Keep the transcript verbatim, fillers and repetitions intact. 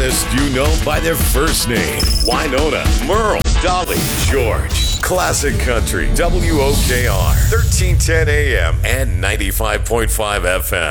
artists you know by their first name. Winona, Merle, Dolly, George. Classic Country, W O K R, thirteen ten A M and ninety-five point five F M.